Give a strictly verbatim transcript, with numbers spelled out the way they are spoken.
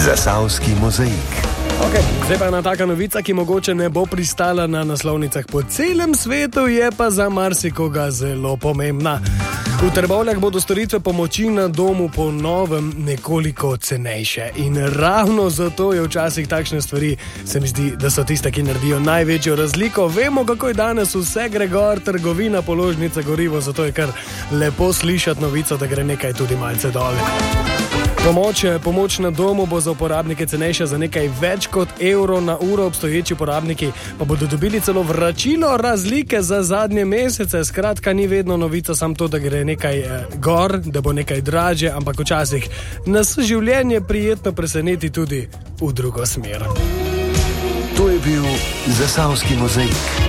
Zasavski mozaik. Okay, zdaj pa ena taka novica, ki mogoče ne bo pristala na naslovnicah po celem svetu, je pa za marsikoga zelo pomembna. V Trbovljah bodo storitve pomoči na domu po novem nekoliko cenejše. In ravno zato je včasih takšne stvari, se mi zdi, da so tiste, ki naredijo največjo razliko. Vemo, kako je danes vse gre gor, trgovina, položnica, gorivo, zato je kar lepo slišati novico, da gre nekaj tudi malce dol. Pomoč, pomoč na domu bo za uporabnike cenejša za nekaj več kot evro na uro, obstoječi uporabniki pa bodo dobili celo vračilo razlike za zadnje mesece. Skratka, ni vedno novica samo to, da gre nekaj eh, gor, da bo nekaj dražje, ampak včasih nas življenje prijetno preseneti tudi v drugo smer. To je bil Zasavski mozaik.